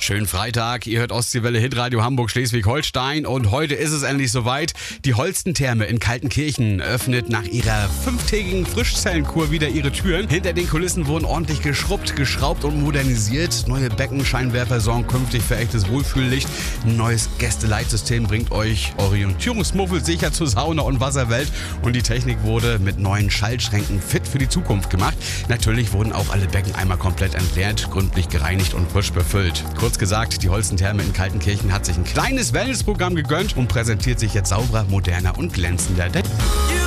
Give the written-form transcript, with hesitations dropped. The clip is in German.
Schönen Freitag, ihr hört Ostseewelle Hitradio Hamburg Schleswig-Holstein und heute ist es endlich soweit. Die Holsten-Therme in Kaltenkirchen öffnet nach ihrer 5-tägigen Frischzellenkur wieder ihre Türen. Hinter den Kulissen wurden ordentlich geschrubbt, geschraubt und modernisiert. Neue Beckenscheinwerfer sorgen künftig für echtes Wohlfühllicht. Ein neues Gästeleitsystem bringt euch Orientierungsmuffel sicher zur Sauna- und Wasserwelt und die Technik wurde mit neuen Schaltschränken fit für die Zukunft gemacht. Natürlich wurden auch alle Becken einmal komplett entleert, gründlich gereinigt und frisch befüllt. Kurz gesagt, die Holsten-Therme in Kaltenkirchen hat sich ein kleines Wellnessprogramm gegönnt und präsentiert sich jetzt sauberer, moderner und glänzender denn